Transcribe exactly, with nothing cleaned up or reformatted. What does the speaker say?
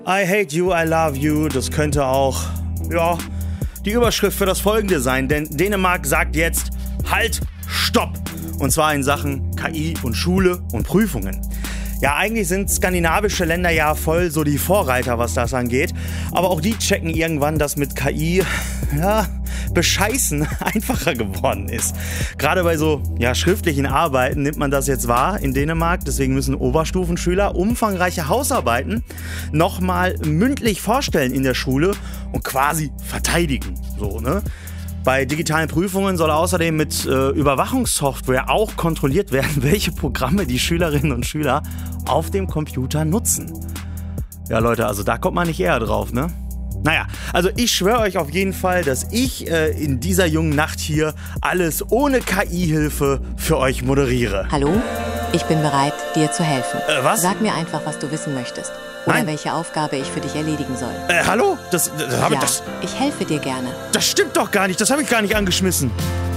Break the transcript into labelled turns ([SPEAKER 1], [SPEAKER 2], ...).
[SPEAKER 1] I hate you, I love you, das könnte auch, ja, die Überschrift für das Folgende sein, denn Dänemark sagt jetzt, halt, stopp! Und zwar in Sachen K I und Schule und Prüfungen. Ja, eigentlich sind skandinavische Länder ja voll so die Vorreiter, was das angeht. Aber auch die checken irgendwann, dass mit K I, ja, bescheißen einfacher geworden ist. Gerade bei so, ja, schriftlichen Arbeiten nimmt man das jetzt wahr in Dänemark. Deswegen müssen Oberstufenschüler umfangreiche Hausarbeiten nochmal mündlich vorstellen in der Schule und quasi verteidigen. So, ne? Bei digitalen Prüfungen soll außerdem mit äh, Überwachungssoftware auch kontrolliert werden, welche Programme die Schülerinnen und Schüler auf dem Computer nutzen. Ja, Leute, also da kommt man nicht eher drauf, ne? Naja, also ich schwöre euch auf jeden Fall, dass ich äh, in dieser jungen Nacht hier alles ohne K I-Hilfe für euch moderiere.
[SPEAKER 2] Hallo, ich bin bereit, dir zu helfen.
[SPEAKER 1] Äh, was?
[SPEAKER 2] Sag mir einfach, was du wissen möchtest. Oder
[SPEAKER 1] Nein.
[SPEAKER 2] welche Aufgabe ich für dich erledigen soll.
[SPEAKER 1] Äh, hallo? Das, das habe
[SPEAKER 2] Ja,
[SPEAKER 1] ich... Das,
[SPEAKER 2] ich helfe dir gerne.
[SPEAKER 1] das stimmt doch gar nicht, das habe ich gar nicht angeschmissen.